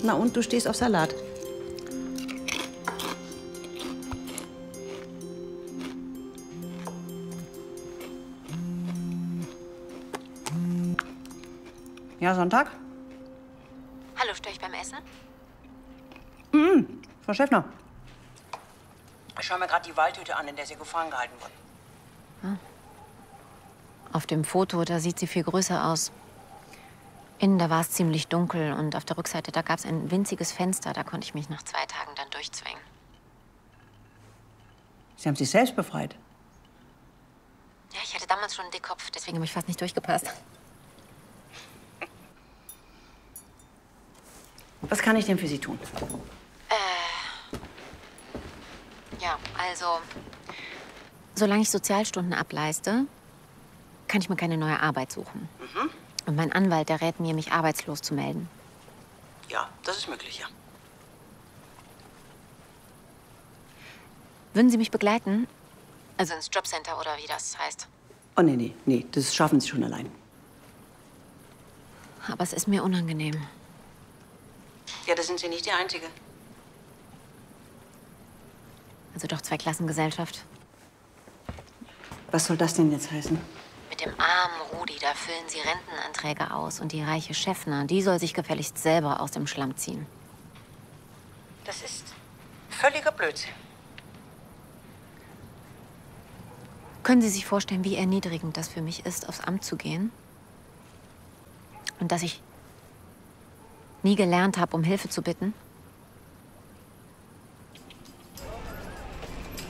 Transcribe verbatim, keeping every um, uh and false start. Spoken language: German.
Na und, du stehst auf Salat. Ja, Sonntag? Hallo, störe ich beim Essen? Mhm, Frau Schäffner. Ich schaue mir gerade die Waldhütte an, in der Sie gefangen gehalten wurden. Ah. Auf dem Foto, da sieht sie viel größer aus. Innen, da war es ziemlich dunkel und auf der Rückseite, da gab es ein winziges Fenster. Da konnte ich mich nach zwei Tagen dann durchzwängen. Sie haben sich selbst befreit. Ja, ich hatte damals schon einen Dickkopf, deswegen habe ich fast nicht durchgepasst. Was kann ich denn für Sie tun? Äh, ja, also, solange ich Sozialstunden ableiste, kann ich mir keine neue Arbeit suchen. Mhm. Und mein Anwalt, der rät mir, mich arbeitslos zu melden. Ja, das ist möglich, ja. Würden Sie mich begleiten? Also ins Jobcenter oder wie das heißt. Oh, nee, nee, nee, das schaffen Sie schon allein. Aber es ist mir unangenehm. Ja, da sind Sie nicht die Einzige. Also doch Zweiklassengesellschaft. Was soll das denn jetzt heißen? Mit dem armen Rudi, da füllen Sie Rentenanträge aus. Und die reiche Schäffner, die soll sich gefälligst selber aus dem Schlamm ziehen. Das ist völliger Blödsinn. Können Sie sich vorstellen, wie erniedrigend das für mich ist, aufs Amt zu gehen? Und dass ich nie gelernt habe, um Hilfe zu bitten?